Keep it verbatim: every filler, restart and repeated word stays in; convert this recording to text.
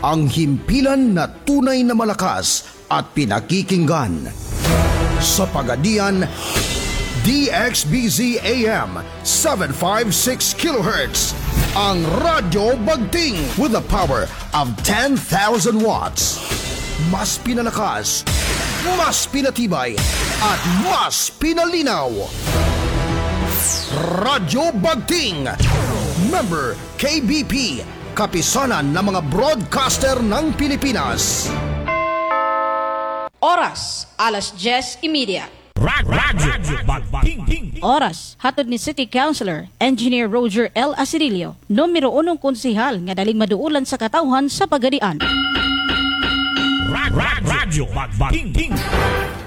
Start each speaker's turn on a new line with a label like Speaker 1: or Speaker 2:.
Speaker 1: ang himpilan na tunay na malakas at pinakikinggan. Sa Pagadian, D X B Z A M seven fifty-six kilohertz, ang Radyo Bagting with the power of ten thousand watts. Mas pinalakas, mas pinatibay, at mas pinalinaw. Radyo Bagting, member K B P, kapisanan ng mga broadcaster ng Pilipinas.
Speaker 2: Oras, alas diyes y media.
Speaker 3: Radyo Bagting.
Speaker 2: Oras, hatod ni City Councilor, Engineer Roger L. Asirilio, numero unong konsihal nga daling maduulan sa katawhan sa Pagadian.
Speaker 3: Radyo Bagting.